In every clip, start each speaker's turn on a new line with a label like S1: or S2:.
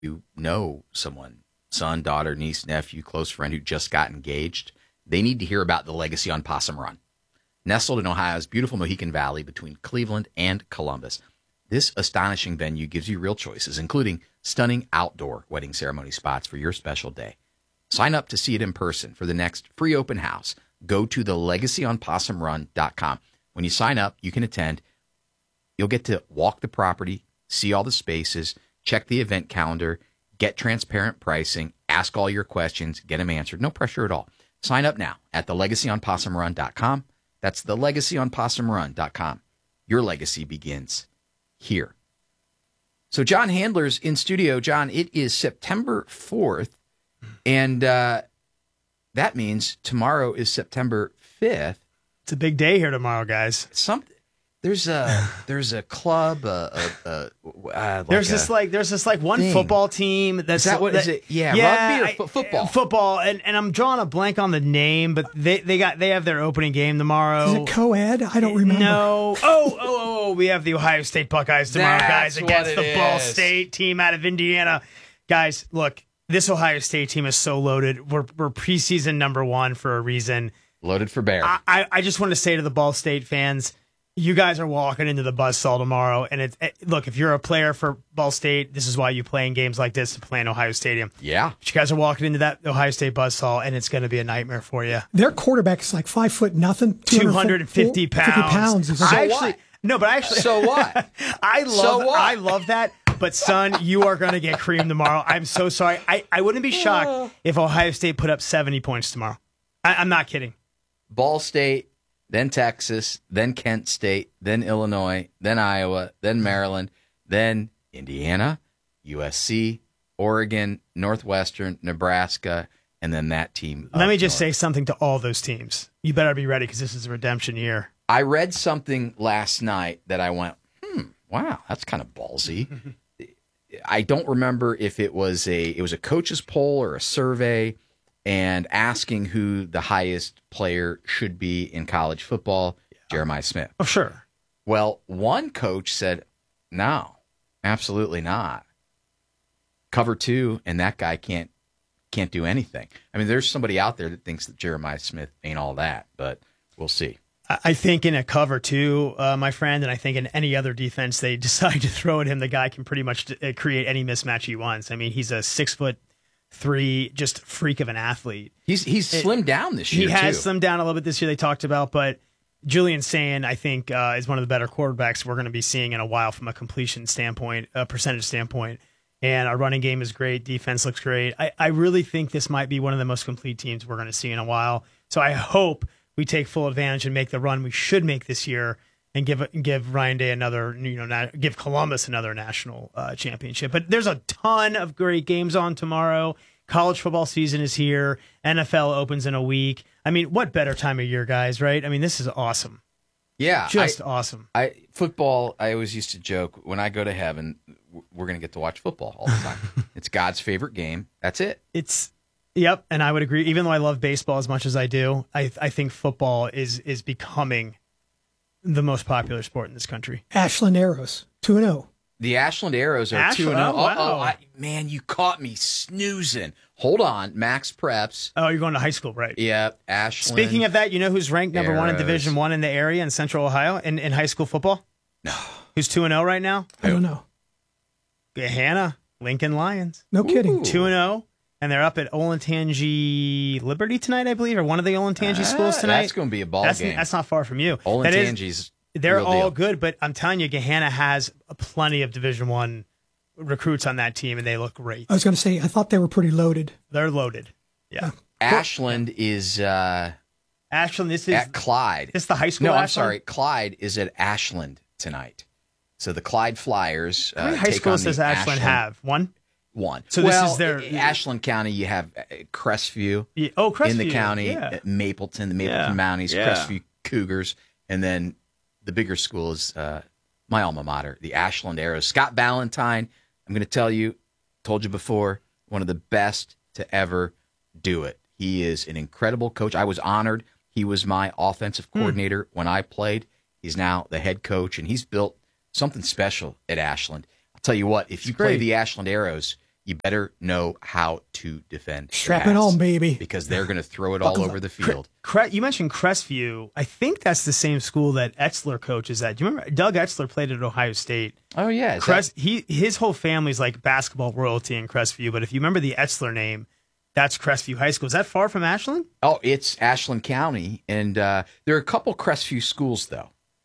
S1: you know someone, son, daughter, niece, nephew, close friend who just got engaged, they need to hear about the Legacy on Possum Run. Nestled in Ohio's beautiful Mohican Valley between Cleveland and Columbus, this astonishing venue gives you real choices, including stunning outdoor wedding ceremony spots for your special day. Sign up to see it in person for the next free open house. Go to thelegacyonpossumrun.com. When you sign up, you can attend. You'll get to walk the property, see all the spaces, check the event calendar, get transparent pricing, ask all your questions, get them answered. No pressure at all. Sign up now at thelegacyonpossumrun.com. That's thelegacyonpossumrun.com. Your legacy begins here. So John Handler's in studio. John, it is September 4th, and that means tomorrow is September 5th.
S2: It's a big day here tomorrow, guys.
S1: There's a club.
S2: There's this one
S1: thing.
S2: Football team. That's
S1: is that what is it? Yeah, rugby or football.
S2: Football, and I'm drawing a blank on the name, but they have their opening game tomorrow.
S3: Is it co-ed? I don't remember.
S2: No. Oh, we have the Ohio State Buckeyes tomorrow, guys, against the Ball State team out of Indiana. Guys, look, this Ohio State team is so loaded. We're preseason number 1 for a reason.
S1: Loaded for bear.
S2: I just want to say to the Ball State fans, you guys are walking into the buzzsaw tomorrow. And look, if you're a player for Ball State, this is why you play in games like this to play in Ohio Stadium.
S1: Yeah.
S2: But you guys are walking into that Ohio State buzzsaw, and it's going to be a nightmare for you.
S3: Their quarterback is like 5 foot nothing,
S2: 250 pounds.
S3: So
S2: what?
S1: So what?
S2: I love that. But, son, you are going to get creamed tomorrow. I'm so sorry. I wouldn't be shocked if Ohio State put up 70 points tomorrow. I'm not kidding.
S1: Ball State, then Texas, then Kent State, then Illinois, then Iowa, then Maryland, then Indiana, USC, Oregon, Northwestern, Nebraska, and then that team.
S2: Let me just say something to all those teams. You better be ready because this is a redemption year.
S1: I read something last night that I went, wow, that's kind of ballsy. I don't remember if it was a coach's poll or a survey, and asking who the highest player should be in college football, Jeremiah Smith.
S2: Oh, sure.
S1: Well, one coach said, no, absolutely not. Cover 2, and that guy can't do anything. I mean, there's somebody out there that thinks that Jeremiah Smith ain't all that, but we'll see.
S2: I think in a cover 2, my friend, and I think in any other defense they decide to throw at him, the guy can pretty much create any mismatch he wants. I mean, he's a 6'3", just freak of an athlete.
S1: He's slimmed down this year.
S2: He has slimmed down a little bit this year. They talked about, but Julian Sand, I think, is one of the better quarterbacks we're going to be seeing in a while from a completion standpoint, a percentage standpoint. And our running game is great. Defense looks great. I really think this might be one of the most complete teams we're going to see in a while. So I hope we take full advantage and make the run we should make this year and give Ryan Day another, give Columbus another national championship. But there's a ton of great games on tomorrow. College football season is here. NFL opens in a week. I mean, what better time of year, guys, right? I mean, this is awesome.
S1: Yeah.
S2: Just awesome.
S1: Football, I always used to joke, when I go to heaven, we're going to get to watch football all the time. It's God's favorite game. That's it.
S2: Yep, and I would agree. Even though I love baseball as much as I do, I think football is becoming the most popular sport in this country.
S3: Ashland Arrows, 2-0.
S1: The Ashland Arrows are 2-0.
S2: Oh, wow.
S1: Man, you caught me snoozing. Hold on, Max Preps.
S2: Oh, you're going to high school, right?
S1: Yeah, Ashland.
S2: Speaking of that, you know who's ranked number 1 in
S1: Arrows.
S2: Division I in the area in Central Ohio in high school football?
S1: No.
S2: Who's 2-0 right now?
S3: I don't know.
S2: Hannah, Lincoln Lions.
S3: No kidding.
S2: 2-0. And they're up at Olentangy Liberty tonight, I believe, or one of the Olentangy schools tonight.
S1: That's going to be a ball game.
S2: That's not far from you.
S1: Olentangy's
S2: they're
S1: real
S2: all
S1: deal.
S2: good, but I'm telling you, Gahanna has plenty of Division I recruits on that team, and they look great.
S3: I was going to say, I thought they were pretty loaded.
S2: They're loaded. Yeah.
S1: Ashland is
S2: Ashland, this is
S1: at Clyde.
S2: This is the high school.
S1: No, I'm
S2: Ashland?
S1: sorry. Clyde is at Ashland tonight. So the Clyde Flyers.
S2: How many high schools does Ashland have? One?
S1: So
S2: this is their
S1: Ashland County. You have Crestview.
S2: Crestview
S1: in the county.
S2: Yeah.
S1: Mapleton, the Mapleton Mounties, Crestview Cougars, and then the bigger school is my alma mater, the Ashland Arrows. Scott Ballantyne. I'm going to tell you, told you before, one of the best to ever do it. He is an incredible coach. I was honored. He was my offensive coordinator when I played. He's now the head coach, and he's built something special at Ashland. I'll tell you what, if you play the Ashland Arrows, you better know how to defend. the
S3: Strap it
S1: pass,
S3: on, baby.
S1: because they're going to throw it all over the field.
S2: You mentioned Crestview. I think that's the same school that Etzler coaches at. Do you remember Doug Etzler played at Ohio State?
S1: Oh yeah,
S2: His whole family's like basketball royalty in Crestview. But if you remember the Etzler name, that's Crestview High School. Is that far from Ashland?
S1: Oh, it's Ashland County, and there are a couple Crestview schools though.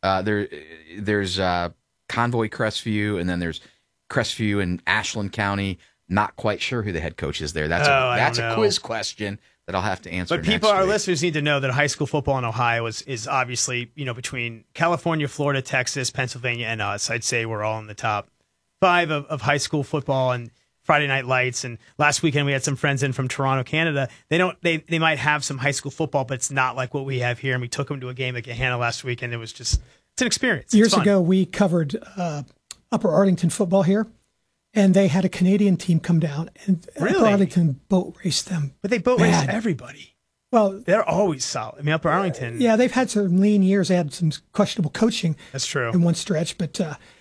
S1: There's Convoy Crestview, and then there's Crestview in Ashland County. Not quite sure who the head coach is there. That's a quiz question that I'll have to answer.
S2: But our listeners need to know that high school football in Ohio is obviously, between California, Florida, Texas, Pennsylvania, and us. I'd say we're all in the top 5 of high school football and Friday Night Lights. And last weekend we had some friends in from Toronto, Canada. They might have some high school football, but it's not like what we have here. And we took them to a game at Gahanna last weekend. It's an experience.
S3: Years ago, we covered Upper Arlington football here. And they had a Canadian team come down, and Upper Arlington boat raced them.
S2: But they boat raced everybody.
S3: Well,
S2: they're always solid. I mean, Upper Arlington.
S3: Yeah, they've had some lean years. They had some questionable coaching.
S2: That's true.
S3: In one stretch, but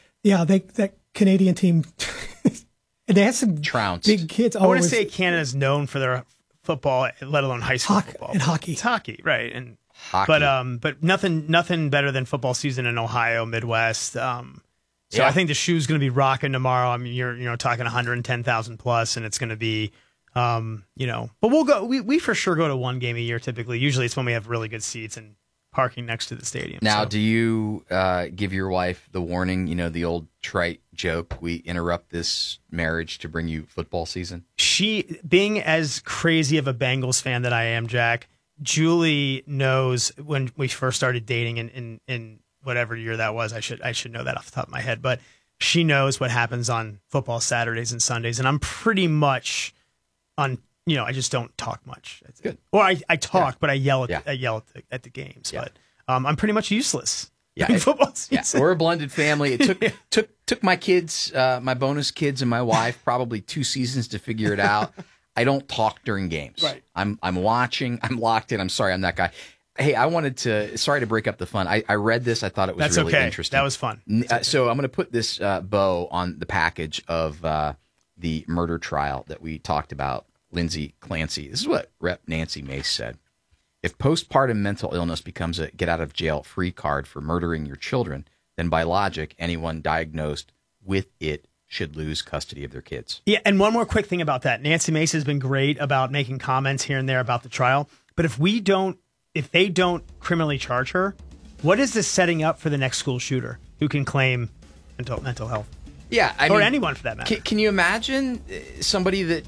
S3: that Canadian team, and they had some big kids.
S2: I want to say Canada's known for their football, let alone high school football.
S3: And hockey.
S2: It's hockey, right? And
S1: hockey.
S2: But nothing better than football season in Ohio, Midwest. So I think the shoe's going to be rocking tomorrow. I mean, you're talking 110,000 plus, and it's going to be, but we'll go. We for sure go to one game a year typically. Usually it's when we have really good seats and parking next to the stadium.
S1: Now, do you give your wife the warning? The old trite joke: we interrupt this marriage to bring you football season.
S2: She, being as crazy of a Bengals fan that I am, Jack, Julie knows when we first started dating in whatever year that was. I should know that off the top of my head, but she knows what happens on football Saturdays and Sundays, and I'm pretty much on. I just don't talk much.
S1: Good.
S2: Or I talk, but I yell at the games. Yeah. But I'm pretty much useless.
S1: Yeah,
S2: in football season.
S1: We're a blended family. It took my kids, my bonus kids, and my wife probably 2 seasons to figure it out. I don't talk during games.
S2: Right.
S1: I'm watching. I'm locked in. I'm sorry, I'm that guy. Hey, sorry to break up the fun. I read this. I thought it was really interesting.
S2: That was fun.
S1: So I'm going to put this bow on the package of the murder trial that we talked about, Lindsay Clancy. This is what Rep. Nancy Mace said. If postpartum mental illness becomes a get-out-of-jail-free card for murdering your children, then by logic, anyone diagnosed with it should lose custody of their kids.
S2: Yeah, and one more quick thing about that. Nancy Mace has been great about making comments here and there about the trial. But if they don't criminally charge her, what is this setting up for the next school shooter who can claim mental health?
S1: Yeah,
S2: or anyone for that matter.
S1: Can you imagine somebody that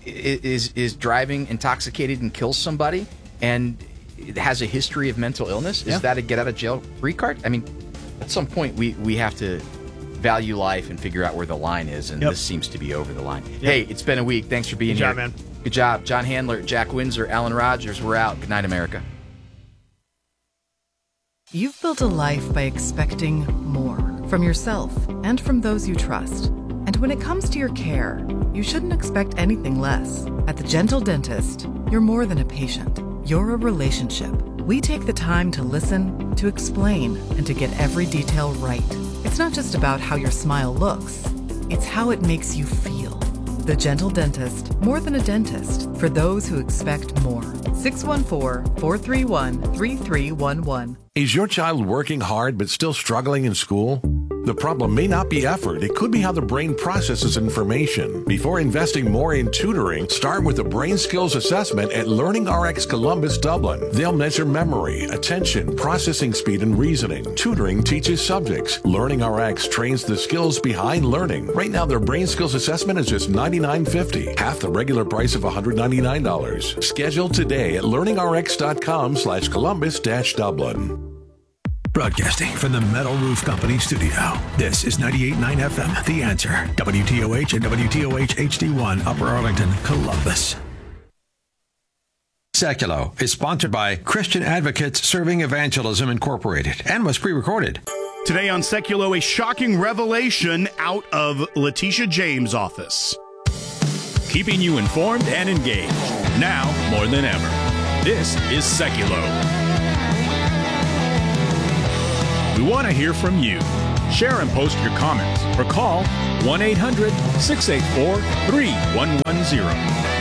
S1: is driving intoxicated and kills somebody and has a history of mental illness? Is that a get-out-of-jail-free card? I mean, at some point we have to value life and figure out where the line is, and this seems to be over the line. Yep. Hey, it's been a week. Thanks for being here.
S2: Good job, man.
S1: Good job. John Handler, Jack Windsor, Alan Rogers. We're out. Good night, America.
S4: You've built a life by expecting more from yourself and from those you trust. And when it comes to your care, you shouldn't expect anything less. At the Gentle Dentist, you're more than a patient. You're a relationship. We take the time to listen, to explain, and to get every detail right. It's not just about how your smile looks. It's how it makes you feel. The Gentle Dentist, more than a dentist, for those who expect more. 614-431-3311.
S5: Is your child working hard but still struggling in school? The problem may not be effort. It could be how the brain processes information. Before investing more in tutoring, start with a brain skills assessment at LearningRx Columbus, Dublin. They'll measure memory, attention, processing speed, and reasoning. Tutoring teaches subjects. LearningRx trains the skills behind learning. Right now, their brain skills assessment is just $99.50, half the regular price of $199. Schedule today at learningrx.com/Columbus-Dublin.
S6: Broadcasting from the Metal Roof Company studio. This is 98.9 FM, The Answer. WTOH and WTOH HD1, Upper Arlington, Columbus. Seculo is sponsored by Christian Advocates Serving Evangelism Incorporated and was pre-recorded.
S7: Today on Seculo, a shocking revelation out of Letitia James' office. Keeping you informed and engaged, now more than ever. This is Seculo. We want to hear from you. Share and post your comments or call 1-800-684-3110.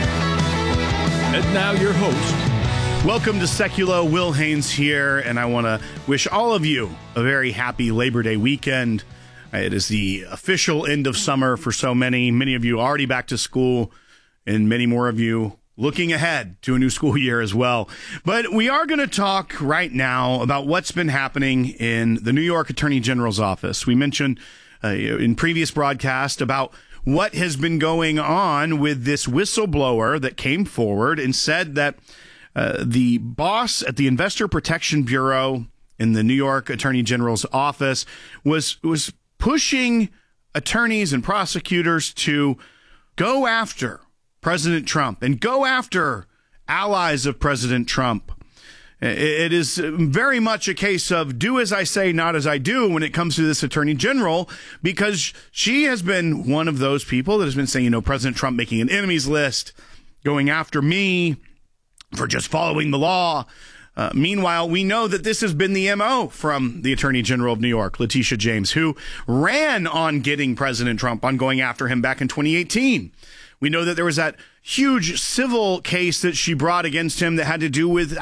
S7: And now your host. Welcome to Seculo. Will Haynes here, and I want to wish all of you a very happy Labor Day weekend. It is the official end of summer for so many. Many of you already back to school, and many more of you looking ahead to a new school year as well. But we are going to talk right now about what's been happening in the New York Attorney General's office. We mentioned in previous broadcast about what has been going on with this whistleblower that came forward and said that the boss at the Investor Protection Bureau in the New York Attorney General's office was pushing attorneys and prosecutors to go after President Trump and go after allies of President Trump. It is very much a case of do as I say, not as I do when it comes to this attorney general, because she has been one of those people that has been saying, President Trump making an enemies list, going after me for just following the law. Meanwhile, we know that this has been the MO from the Attorney General of New York, Letitia James, who ran on getting President Trump, on going after him back in 2018. We know that there was that huge civil case that she brought against him that had to do with,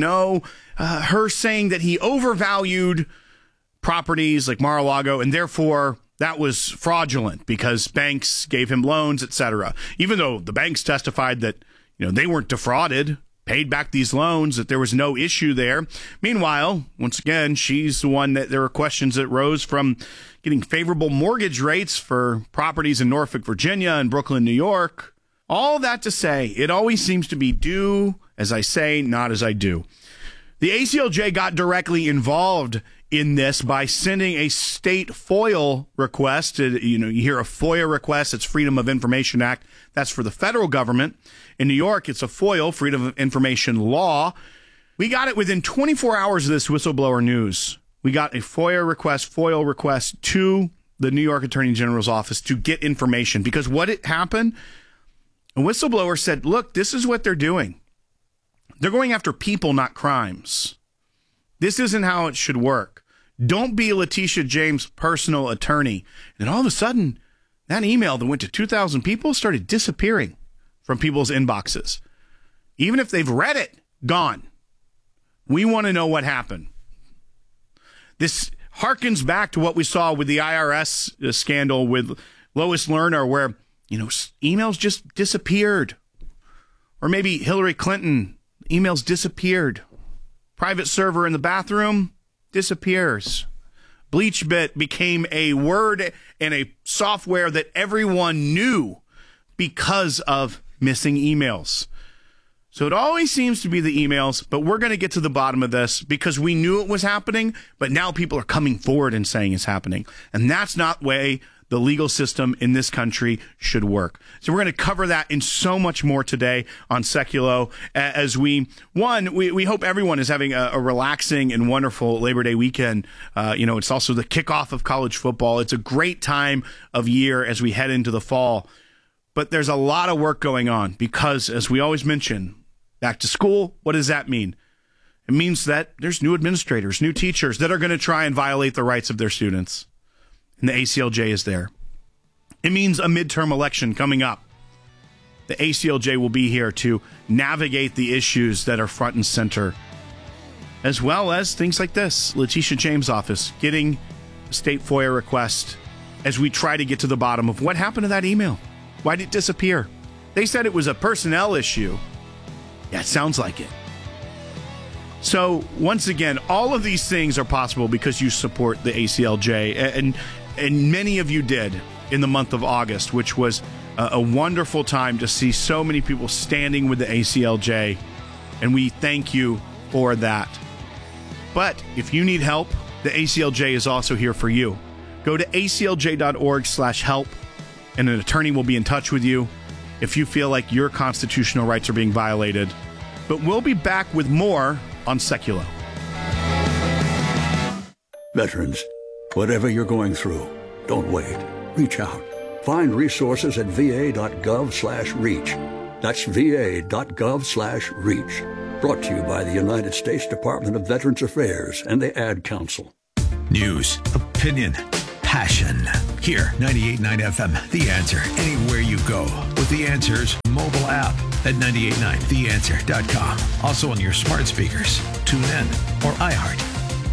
S7: her saying that he overvalued properties like Mar-a-Lago, and therefore that was fraudulent because banks gave him loans, etc. Even though the banks testified that, they weren't defrauded, paid back these loans, that there was no issue there. Meanwhile, once again, she's the one that there were questions that rose from getting favorable mortgage rates for properties in Norfolk, Virginia and Brooklyn, New York. All that to say, it always seems to be do as I say, not as I do. The ACLJ got directly involved in this by sending a state FOIL request. You hear a FOIA request, it's Freedom of Information Act. That's for the federal government. In New York, it's a FOIL, Freedom of Information Law. We got it within 24 hours of this whistleblower news. We got a FOIL request to the New York Attorney General's office to get information, because what had happened, a whistleblower said, look, this is what they're doing. They're going after people, not crimes. This isn't how it should work. Don't be Letitia James' personal attorney. And all of a sudden, that email that went to 2,000 people started disappearing from people's inboxes. Even if they've read it, gone. We want to know what happened. This harkens back to what we saw with the IRS scandal with Lois Lerner, where, emails just disappeared. Or maybe Hillary Clinton, emails disappeared. Private server in the bathroom disappears. BleachBit became a word and a software that everyone knew because of missing emails. So it always seems to be the emails, but we're going to get to the bottom of this because we knew it was happening, but now people are coming forward and saying it's happening. And that's not the way the legal system in this country should work. So we're going to cover that and so much more today on Seculo as we hope everyone is having a relaxing and wonderful Labor Day weekend. It's also the kickoff of college football. It's a great time of year as we head into the fall. But there's a lot of work going on because, as we always mention, back to school, what does that mean? It means that there's new administrators, new teachers that are going to try and violate the rights of their students. And the ACLJ is there. It means a midterm election coming up. The ACLJ will be here to navigate the issues that are front and center, as well as things like this. Letitia James' office getting a state FOIA request as we try to get to the bottom of what happened to that email. Why did it disappear? They said it was a personnel issue. Yeah, it sounds like it. So, once again, all of these things are possible because you support the ACLJ, and many of you did in the month of August, which was a wonderful time to see so many people standing with the ACLJ, and we thank you for that. But if you need help, the ACLJ is also here for you. Go to aclj.org/help, and an attorney will be in touch with you if you feel like your constitutional rights are being violated. But we'll be back with more on Seculo.
S8: Veterans, whatever you're going through, don't wait. Reach out. Find resources at va.gov/reach. That's va.gov/reach. Brought to you by the United States Department of Veterans Affairs and the Ad Council.
S6: News, opinion, passion. Here, 98.9 FM, The Answer, anywhere you go with The Answer's mobile app at 989theanswer.com. Also on your smart speakers, TuneIn, or iHeart.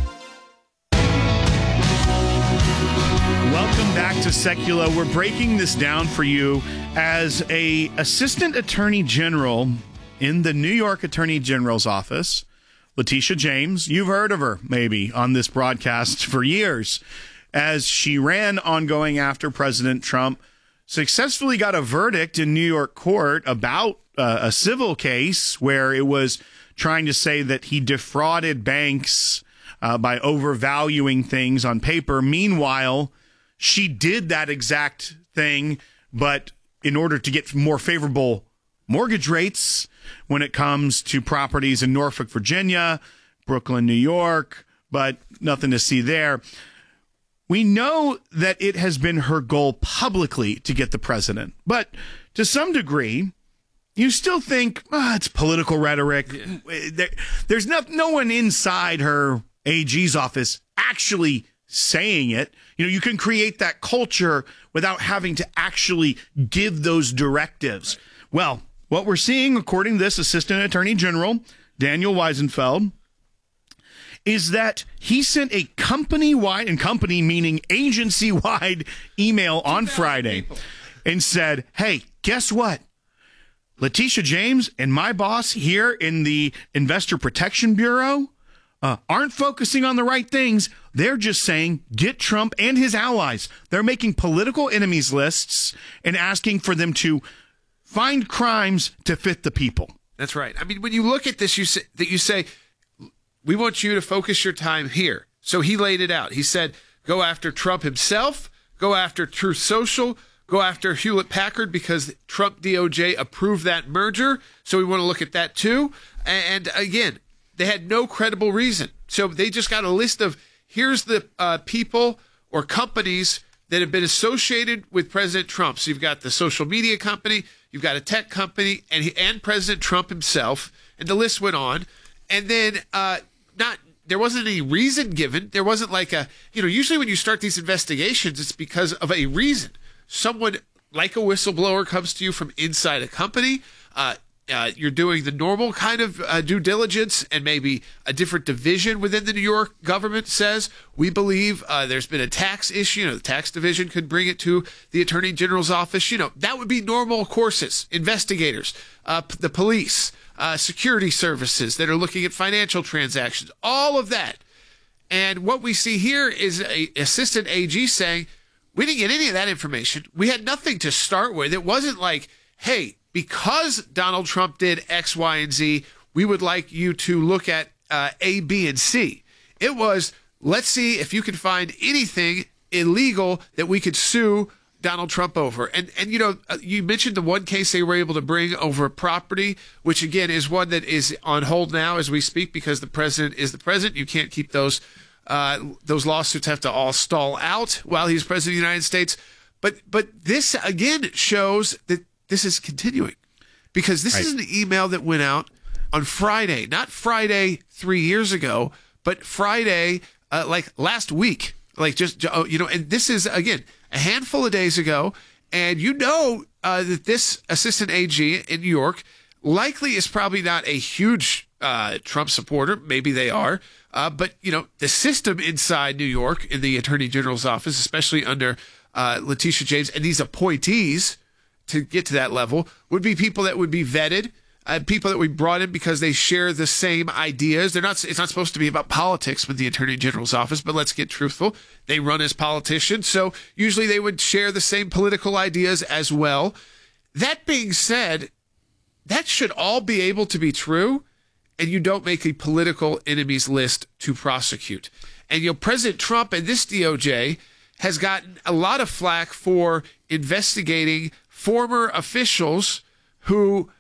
S7: Welcome back to Secula. We're breaking this down for you as a assistant attorney general in the New York Attorney General's office. Letitia James, you've heard of her maybe on this broadcast for years, as she ran on going after President Trump, successfully got a verdict in New York court about a civil case where it was trying to say that he defrauded banks by overvaluing things on paper. Meanwhile, she did that exact thing, but in order to get more favorable mortgage rates when it comes to properties in Norfolk, Virginia, Brooklyn, New York, but nothing to see there. We know that it has been her goal publicly to get the president, but to some degree, you still think it's political rhetoric. Yeah. There's no one inside her AG's office actually saying it. You know, you can create that culture without having to actually give those directives. Right. Well, what we're seeing, according to this Assistant Attorney General, Daniel Weisenfeld, is that he sent a company-wide, and company meaning agency-wide, email on Friday and said, hey, guess what? Letitia James and my boss here in the Investor Protection Bureau aren't focusing on the right things. They're just saying, get Trump and his allies. They're making political enemies lists and asking for them to find crimes to fit the people.
S9: That's right. I mean, when you look at this, you say, we want you to focus your time here. So he laid it out. He said, go after Trump himself, go after Truth Social, go after Hewlett-Packard because Trump DOJ approved that merger. So we want to look at that too. And again, they had no credible reason. So they just got a list of, here's the people or companies that have been associated with President Trump. So you've got the social media company, you've got a tech company, and President Trump himself, and the list went on. And then there wasn't any reason given. There wasn't like usually when you start these investigations, it's because of a reason. Someone like a whistleblower comes to you from inside a company. You're doing the normal kind of due diligence, and maybe a different division within the New York government says, we believe there's been a tax issue. The tax division could bring it to the Attorney General's office. That would be normal courses. Investigators, the police, security services that are looking at financial transactions, all of that. And what we see here is a assistant AG saying, we didn't get any of that information. We had nothing to start with. It wasn't like, hey, because Donald Trump did X, Y, and Z, we would like you to look at A, B, and C. It was, let's see if you can find anything illegal that we could sue Donald Trump over. And you mentioned the one case they were able to bring over property, which again is one that is on hold now as we speak because the president is the president. You can't keep those lawsuits have to all stall out while he's president of the United States. But this again shows that this is continuing because this is an email that went out on Friday, not Friday 3 years ago, but Friday like last week, and this is again a handful of days ago. And that this assistant AG in New York likely is probably not a huge Trump supporter. Maybe they are. But the system inside New York in the Attorney General's office, especially under Letitia James and these appointees to get to that level, would be people that would be vetted, people that we brought in because they share the same ideas. It's not supposed to be about politics with the Attorney General's office, but let's get truthful. They run as politicians, so usually they would share the same political ideas as well. That being said, that should all be able to be true, and you don't make a political enemies list to prosecute. And President Trump and this DOJ has gotten a lot of flack for investigating former officials who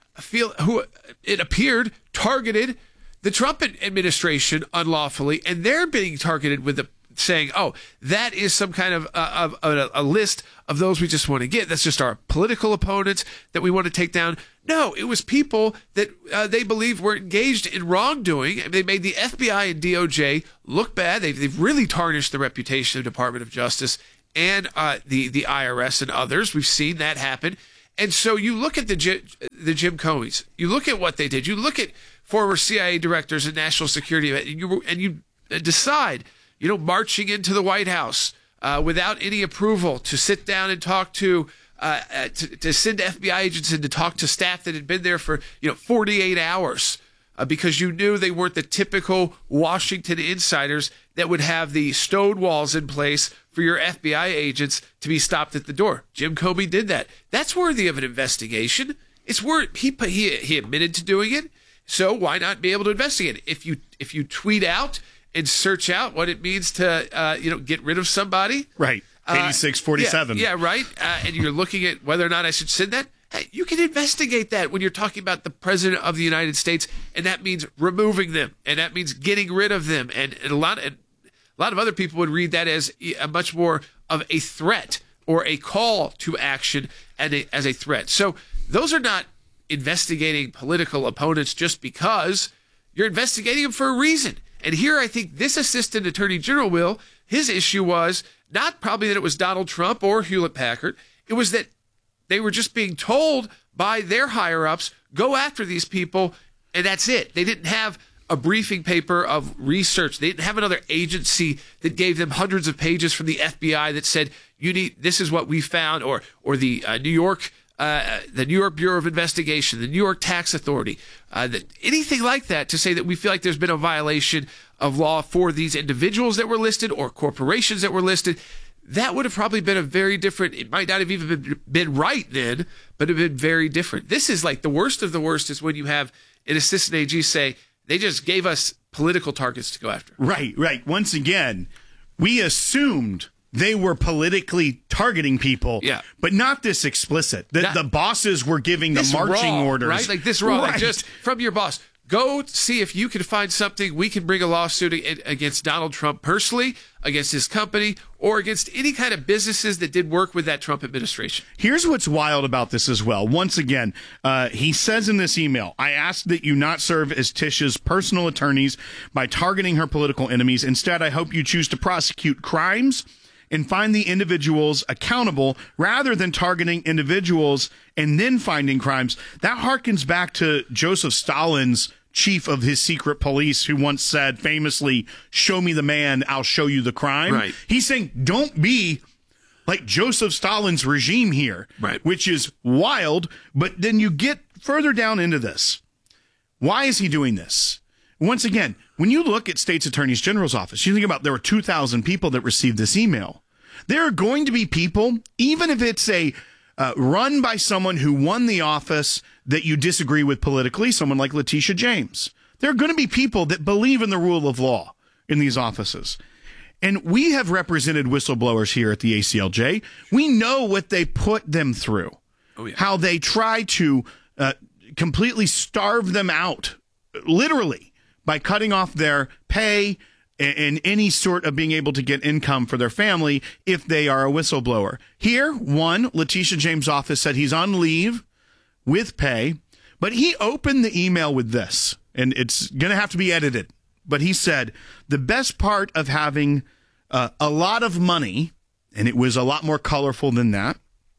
S9: it appered targeted the Trump administration unlawfully, and they're being targeted with saying, oh, that is some kind of a list of those we just want to get. That's just our political opponents that we want to take down. No, it was people that they believe were engaged in wrongdoing. They made the FBI and DOJ look bad. They've really tarnished the reputation of the Department of Justice, and the IRS and others. We've seen that happen. And so you look at the Jim Comeys, you look at what they did, you look at former CIA directors and national security, and you decide, marching into the White House without any approval to sit down and talk to send FBI agents in to talk to staff that had been there for 48 hours because you knew they weren't the typical Washington insiders that would have the stone walls in place for your FBI agents to be stopped at the door. Jim Comey did that. That's worthy of an investigation. It's he admitted to doing it, so why not be able to investigate it? If you tweet out and search out what it means to get rid of somebody,
S7: right? 8647.
S9: Yeah, right. And you're looking at whether or not I should send that. Hey, you can investigate that when you're talking about the president of the United States, and that means removing them, and that means getting rid of them, and a lot of other people would read that as a much more of a threat or a call to action and as a threat. So those are not investigating political opponents just because. You're investigating them for a reason. And here I think this assistant attorney general, his issue was not probably that it was Donald Trump or Hewlett-Packard. It was that they were just being told by their higher-ups, go after these people, and that's it. They didn't have a briefing paper of research. They didn't have another agency that gave them hundreds of pages from the FBI that said, this is what we found, or the New York Bureau of Investigation, the New York Tax Authority, anything like that to say that we feel like there's been a violation of law for these individuals that were listed or corporations that were listed. That would have probably been a very different, it might not have even been right then, but it would have been very different. This is like the worst of the worst is when you have an assistant AG say, they just gave us political targets to go after.
S7: Right. Once again, we assumed they were politically targeting people, but not this explicit. The bosses were giving the marching orders.
S9: Right? Like this raw, like just from your boss. Go see if you can find something. We can bring a lawsuit against Donald Trump personally, against his company, or against any kind of businesses that did work with that Trump administration.
S7: Here's what's wild about this as well. Once again, he says in this email, I ask that you not serve as Tish's personal attorneys by targeting her political enemies. Instead, I hope you choose to prosecute crimes and find the individuals accountable rather than targeting individuals and then finding crimes. That harkens back to Joseph Stalin's chief of his secret police, who once said famously, show me the man, I'll show you the crime.
S9: Right.
S7: He's saying, don't be like Joseph Stalin's regime here,
S9: right,
S7: which is wild. But then you get further down into this. Why is he doing this? Once again, when you look at State's Attorney's General's office, you think about there were 2,000 people that received this email. There are going to be people, even if it's a run by someone who won the office that you disagree with politically, someone like Letitia James. There are going to be people that believe in the rule of law in these offices. And we have represented whistleblowers here at the ACLJ. We know what they put them through, how they try to completely starve them out, literally, by cutting off their pay and any sort of being able to get income for their family if they are a whistleblower. Here, Letitia James' office said he's on leave with pay, but he opened the email with this, and it's going to have to be edited. But he said, the best part of having a lot of money, and it was a lot more colorful than that,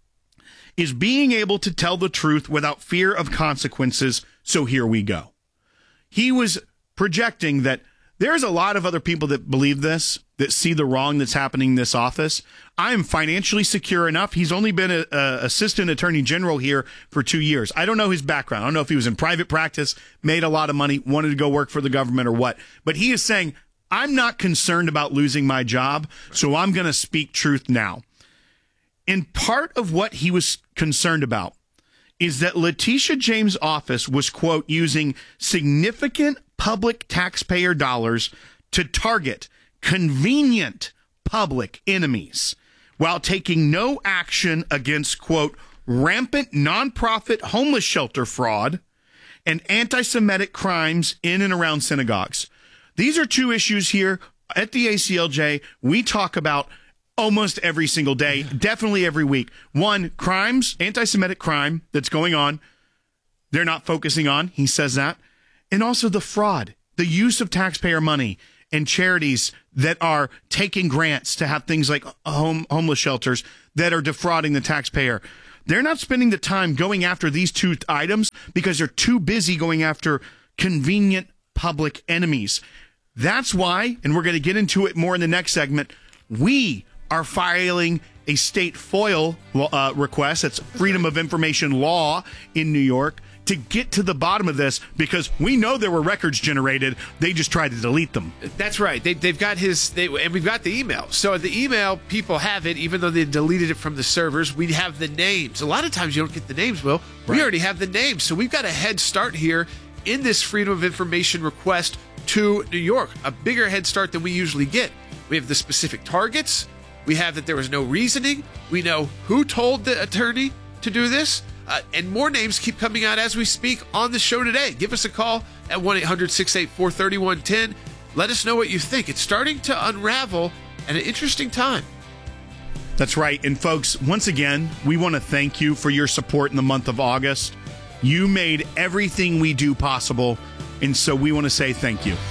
S7: is being able to tell the truth without fear of consequences, so here we go. He was projecting that there's a lot of other people that believe this, that see the wrong that's happening in this office. I am financially secure enough. He's only been an assistant attorney general here for 2 years. I don't know his background. I don't know if he was in private practice, made a lot of money, wanted to go work for the government or what. But he is saying, I'm not concerned about losing my job, so I'm going to speak truth now. And part of what he was concerned about is that Letitia James' office was, quote, using significant public taxpayer dollars to target convenient public enemies while taking no action against, quote, rampant nonprofit homeless shelter fraud and anti-Semitic crimes in and around synagogues. These are two issues here at the ACLJ we talk about almost every single day, definitely every week. One, crimes, anti-Semitic crime that's going on, they're not focusing on. He says that. And also the fraud, the use of taxpayer money and charities that are taking grants to have things like homeless shelters that are defrauding the taxpayer. They're not spending the time going after these two items because they're too busy going after convenient public enemies. That's why, and we're going to get into it more in the next segment, we are filing a state FOIL request, that's Freedom of Information Law in New York, to get to the bottom of this, because we know there were records generated. They just tried to delete them.
S9: That's right. They've got and we've got the email. So the email, people have it, even though they deleted it from the servers. We have the names. A lot of times you don't get the names, Will. Right. We already have the names. So we've got a head start here in this Freedom of Information request to New York, a bigger head start than we usually get. We have the specific targets. We have that there was no reasoning. We know who told the attorney to do this. And more names keep coming out as we speak on the show today. Give us a call at 1-800-684-3110. Let us know what you think. It's starting to unravel at an interesting time.
S7: That's right. And folks, once again, we want to thank you for your support in the month of August. You made everything we do possible, and so we want to say thank you.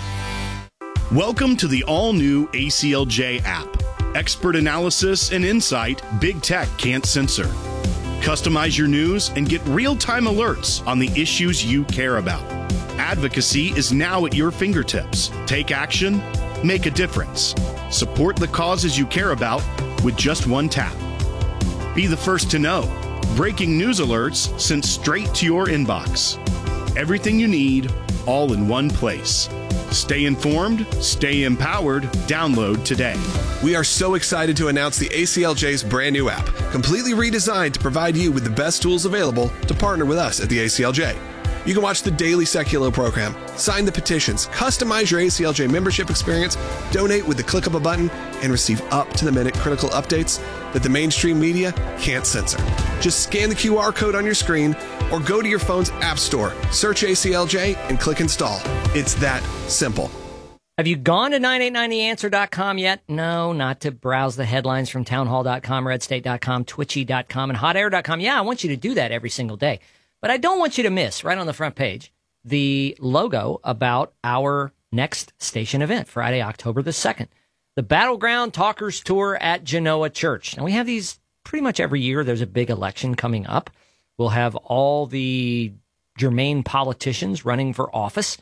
S7: Welcome to the all-new ACLJ app. Expert analysis and insight big tech can't censor. Customize your news and get real-time alerts on the issues you care about. Advocacy is now at your fingertips. Take action, make a difference. Support the causes you care about with just one tap. Be the first to know. Breaking news alerts sent straight to your inbox. Everything you need, all in one place. Stay informed, stay empowered. Download today.
S10: We are so excited to announce the ACLJ's brand new app, completely redesigned to provide you with the best tools available to partner with us at the ACLJ. You can watch the daily Seculo program, sign the petitions, customize your ACLJ membership experience, donate with the click of a button, and receive up-to-the-minute critical updates that the mainstream media can't censor. Just scan the QR code on your screen or go to your phone's app store, search ACLJ, and click install. It's that simple.
S11: Have you gone to 989theanswer.com yet? No, not to browse the headlines from townhall.com, redstate.com, twitchy.com, and hotair.com. Yeah, I want you to do that every single day. But I don't want you to miss, right on the front page, the logo about our next station event, Friday, October the 2nd. The Battleground Talkers Tour at Genoa Church. Now, we have these pretty much every year. There's a big election coming up. We'll have all the germane politicians running for office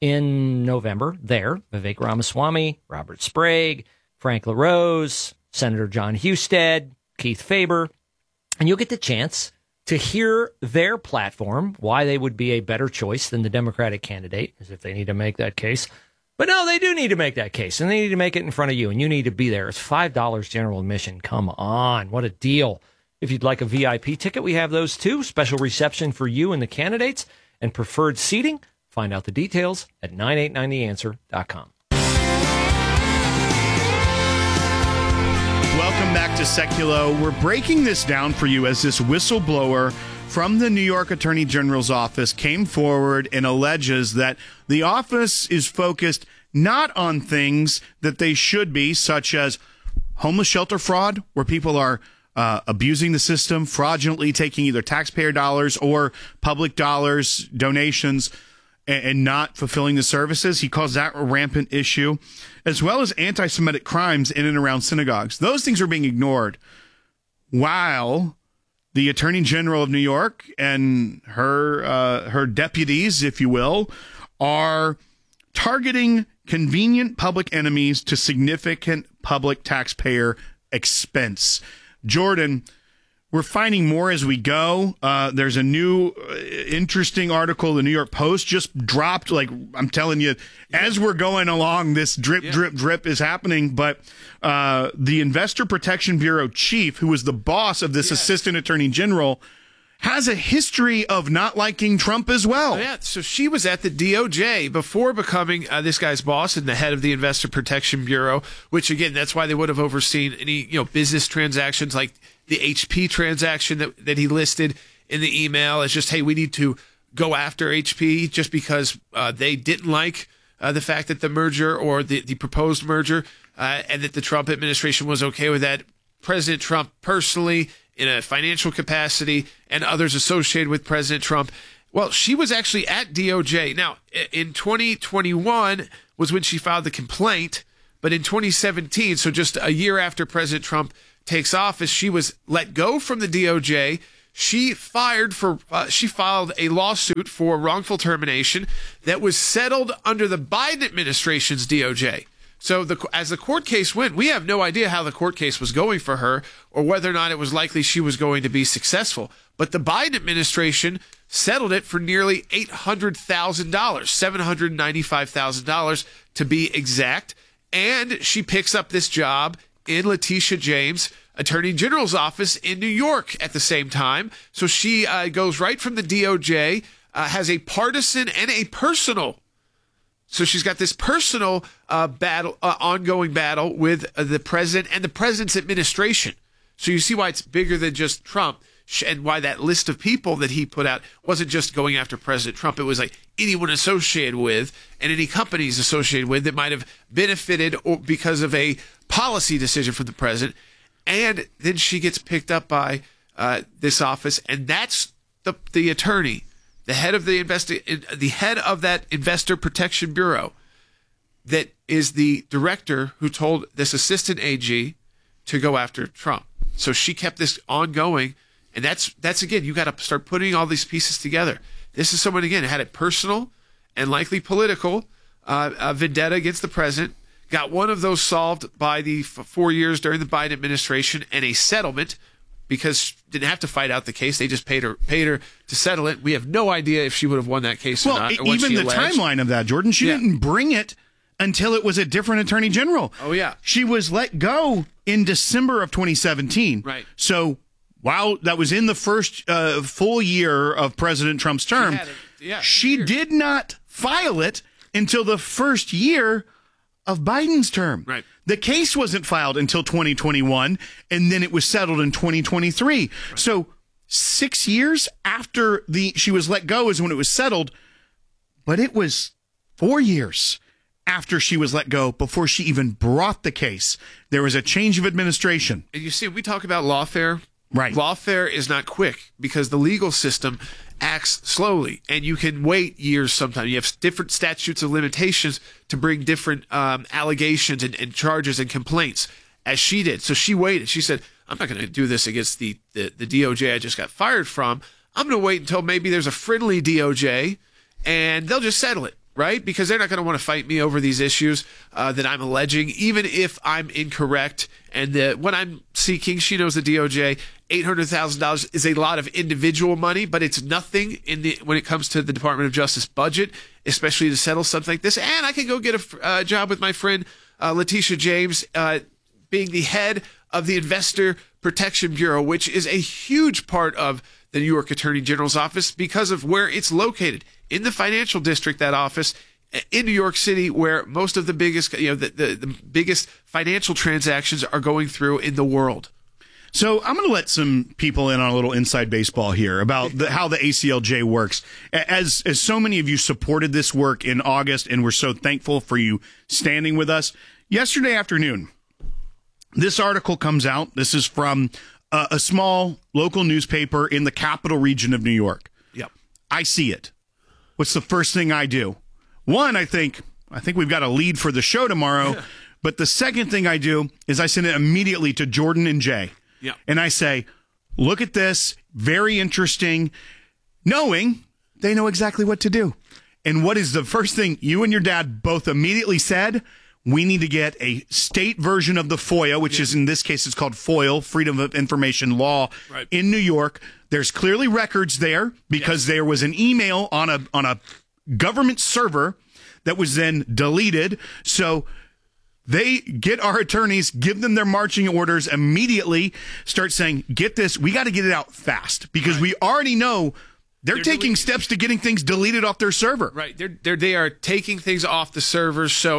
S11: in November there. Vivek Ramaswamy, Robert Sprague, Frank LaRose, Senator John Husted, Keith Faber. And you'll get the chance to hear their platform, why they would be a better choice than the Democratic candidate, as if they need to make that case. But no, they do need to make that case, and they need to make it in front of you, and you need to be there. It's $5 general admission. Come on, what a deal. If you'd like a VIP ticket, we have those too. Special reception for you and the candidates, and preferred seating. Find out the details at 989theanswer.com.
S7: Welcome back to Seculo. We're breaking this down for you as this whistleblower from the New York Attorney General's office came forward and alleges that the office is focused not on things that they should be, such as homeless shelter fraud, where people are abusing the system, fraudulently taking either taxpayer dollars or public dollars, donations, and not fulfilling the services. He calls that a rampant issue, as well as anti-Semitic crimes in and around synagogues. Those things are being ignored, while the Attorney General of New York and her deputies, if you will, are targeting convenient public enemies to significant public taxpayer expense. Jordan, we're finding more as we go. There's a new interesting article the New York Post just dropped. Like, I'm telling you, as we're going along, this drip is happening. But the Investor Protection Bureau chief, who was the boss of this assistant attorney general, has a history of not liking Trump as well.
S9: Oh, yeah, so she was at the DOJ before becoming this guy's boss and the head of the Investor Protection Bureau, which, again, that's why they would have overseen any business transactions like the HP transaction that he listed in the email as just, hey, we need to go after HP just because they didn't like the fact that the merger or the proposed merger and that the Trump administration was okay with that. President Trump personally, in a financial capacity, and others associated with President Trump, Well, she was actually at DOJ. Now, in 2021 was when she filed the complaint, but in 2017, so just a year after President Trump takes office, she was let go from the DOJ. She filed a lawsuit for wrongful termination that was settled under the Biden administration's DOJ. So as the court case went, we have no idea how the court case was going for her or whether or not it was likely she was going to be successful. But the Biden administration settled it for nearly $800,000, $795,000 to be exact. And she picks up this job in Letitia James' Attorney General's office in New York at the same time. So she goes right from the DOJ, has a partisan and a personal. So she's got this personal ongoing battle with the president and the president's administration. So you see why it's bigger than just Trump, and why that list of people that he put out wasn't just going after President Trump. It was like anyone associated with and any companies associated with that might have benefited or because of a policy decision from the president. And then she gets picked up by this office, and that's the attorney, the head of the head of that Investor Protection Bureau, that is the director who told this assistant AG to go after Trump. So she kept this ongoing, and that's again, you got to start putting all these pieces together. This is someone again had a personal and likely political vendetta against the president. Got one of those solved by the 4 years during the Biden administration and a settlement, because didn't have to fight out the case. They just paid her to settle it. We have no idea if she would have won that case or not.
S7: Even the timeline of that, Jordan, she didn't bring it until it was a different attorney general.
S9: Oh, yeah.
S7: She was let go in December of 2017.
S9: Right.
S7: So while that was in the first full year of President Trump's term, she did not file it until the first year of Biden's term.
S9: Right.
S7: The case wasn't filed until 2021, and then it was settled in 2023. Right. So 6 years after she was let go is when it was settled, but it was 4 years after she was let go before she even brought the case. There was a change of administration.
S9: And you see, we talk about lawfare.
S7: Right.
S9: Lawfare is not quick because the legal system acts slowly, and you can wait years sometimes. You have different statutes of limitations to bring different allegations and charges and complaints, as she did. So she waited. She said, I'm not going to do this against the DOJ I just got fired from. I'm going to wait until maybe there's a friendly DOJ, and they'll just settle it, right? Because they're not going to want to fight me over these issues that I'm alleging, even if I'm incorrect. And what I'm seeking, she knows the DOJ, $800,000 is a lot of individual money, but it's nothing when it comes to the Department of Justice budget, especially to settle something like this. And I can go get a job with my friend Letitia James, being the head of the Investor Protection Bureau, which is a huge part of the New York Attorney General's office because of where it's located in the financial district, that office in New York City, where most of the biggest, the biggest financial transactions are going through in the world.
S7: So I'm going to let some people in on a little inside baseball here about how the ACLJ works. As so many of you supported this work in August, and we're so thankful for you standing with us. Yesterday afternoon, this article comes out. This is from a small local newspaper in the capital region of New York.
S9: Yep.
S7: I see it. What's the first thing I do? One, I think we've got a lead for the show tomorrow. But the second thing I do is I send it immediately to Jordan and Jay.
S9: Yeah.
S7: And I say, look at this, very interesting, knowing they know exactly what to do. And what is the first thing you and your dad both immediately said? We need to get a state version of the FOIA, which is, in this case, it's called FOIL, Freedom of Information Law, in New York. There's clearly records there because there was an email on a government server that was then deleted. So they get our attorneys, give them their marching orders immediately, start saying, get this, we got to get it out fast because we already know they're taking steps to getting things deleted off their server.
S9: Right. They are taking things off the servers. So,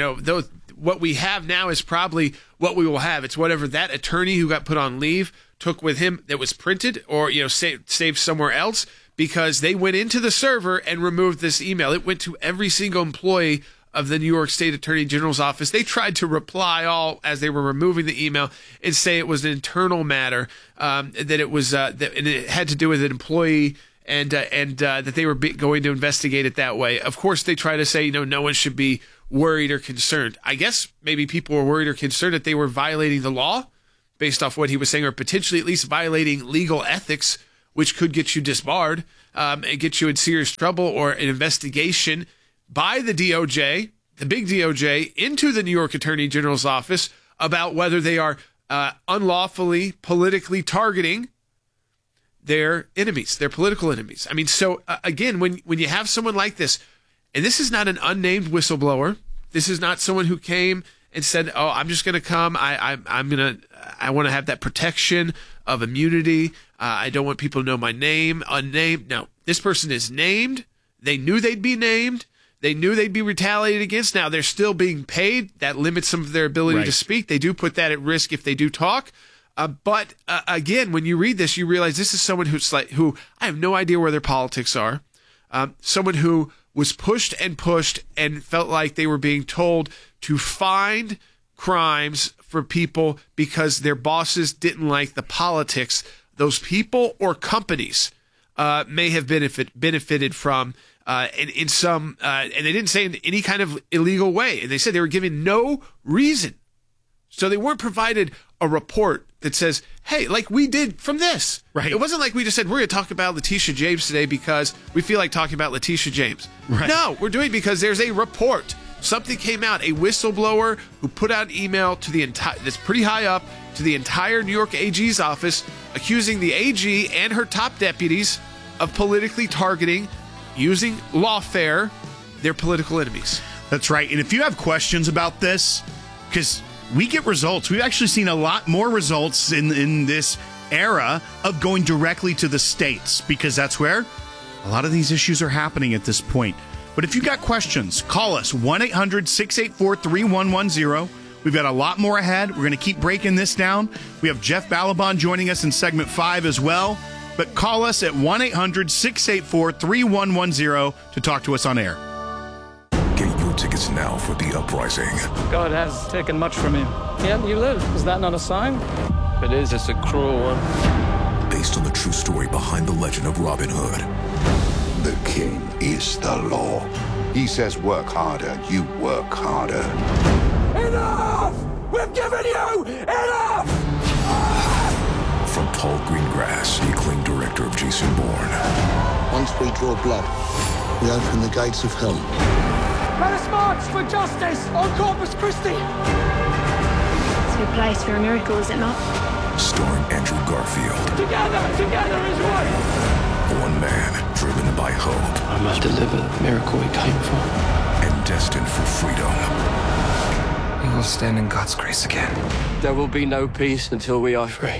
S9: what we have now is probably what we will have. It's whatever that attorney who got put on leave took with him that was printed or, saved somewhere else, because they went into the server and removed this email. It went to every single employee of the New York State Attorney General's office. They tried to reply all as they were removing the email and say it was an internal matter, that it was and it had to do with an employee and that they were going to investigate it that way. Of course, they try to say, no one should be worried or concerned. I guess maybe people were worried or concerned that they were violating the law based off what he was saying, or potentially at least violating legal ethics, which could get you disbarred and get you in serious trouble, or an investigation by the DOJ, the big DOJ, into the New York Attorney General's office about whether they are unlawfully politically targeting their enemies, their political enemies. I mean, so again, when you have someone like this, and this is not an unnamed whistleblower, this is not someone who came and said, "Oh, I'm just going to come. I want to have that protection of immunity. I don't want people to know my name, unnamed." No, this person is named. They knew they'd be named. They knew they'd be retaliated against. Now they're still being paid. That limits some of their ability to speak. They do put that at risk if they do talk. But again, when you read this, you realize this is someone who I have no idea where their politics are. Someone who was pushed and felt like they were being told to find crimes for people because their bosses didn't like the politics those people or companies may have benefited from in some, and they didn't say in any kind of illegal way. And they said they were given no reason. So they weren't provided a report that says, hey, like we did from this. Right. It wasn't like we just said, we're going to talk about Letitia James today because we feel like talking about Letitia James. Right. No, we're doing it because there's a report. Something came out, a whistleblower who put out an email to the entire, that's pretty high up, to the entire New York AG's office, accusing the AG and her top deputies of politically targeting, using lawfare, their political enemies.
S7: That's right. And if you have questions about this, because we get results. We've actually seen a lot more results in this era of going directly to the states, because that's where a lot of these issues are happening at this point. But if you got questions, call us 1-800-684-3110. We've got a lot more ahead. We're going to keep breaking this down. We have Jeff Balaban joining us in segment 5 as well. But call us at 1-800-684-3110 to talk to us on air.
S5: Get your tickets now for The Uprising.
S12: God has taken much from him. Yet you live. Is that not a sign? It is. It's a cruel one.
S5: Based on the true story behind the legend of Robin Hood.
S13: The king is the law. He says work harder, you work harder.
S14: Enough! We've given you enough!
S5: From Paul Greengrass, the acclaimed director of Jason Bourne.
S15: Once we draw blood, we open the gates of hell.
S14: Let us march for justice on Corpus Christi!
S16: It's a good place for a miracle, is it not?
S5: Starring Andrew Garfield.
S14: Together is one!
S5: One man driven by hope.
S17: I must deliver the miracle we came for.
S5: And destined for freedom.
S17: We will stand in God's grace again. There will be no peace until we are free.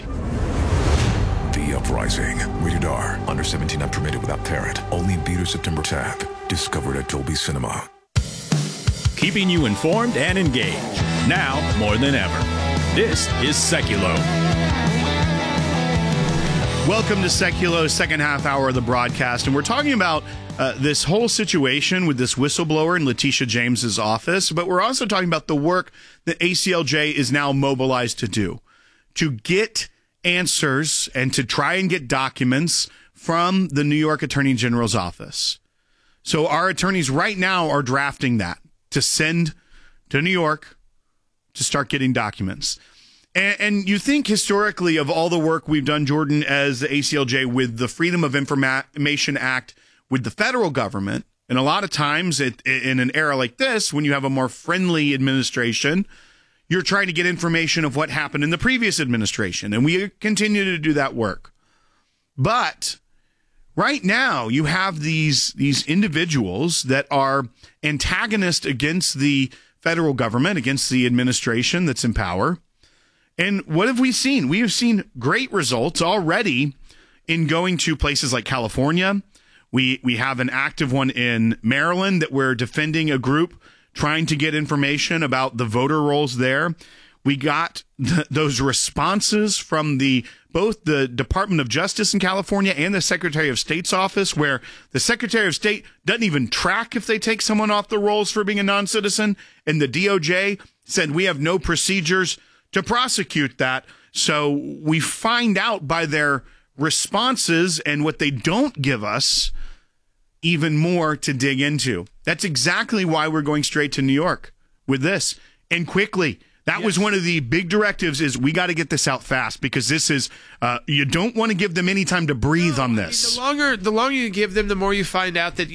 S5: The Uprising. Rated R. Under 17 not permitted without parent. Only in theaters September 10th. Discovered at Dolby Cinema.
S18: Keeping you informed and engaged. Now more than ever. This is Seculo.
S7: Welcome to Seculo's second half hour of the broadcast. And we're talking about this whole situation with this whistleblower in Letitia James's office. But we're also talking about the work that ACLJ is now mobilized to do. To get answers and to try and get documents from the New York Attorney General's office. So our attorneys right now are drafting that to send to New York to start getting documents. And you think historically of all the work we've done, Jordan, as the ACLJ with the Freedom of Information Act with the federal government, and a lot of times in an era like this, when you have a more friendly administration, you're trying to get information of what happened in the previous administration, and we continue to do that work. But right now, you have these individuals that are antagonist against the federal government, against the administration that's in power. And what have we seen? We have seen great results already in going to places like California. We have an active one in Maryland that we're defending a group trying to get information about the voter rolls there. We got those responses from both the Department of Justice in California and the Secretary of State's office, where the Secretary of State doesn't even track if they take someone off the rolls for being a non-citizen. And the DOJ said we have no procedures to prosecute that. So we find out by their responses and what they don't give us even more to dig into. That's exactly why we're going straight to New York with this, and quickly. That was one of the big directives, is we got to get this out fast, because this is, you don't want to give them any time to breathe on this.
S9: I mean, the longer you give them, the more you find out that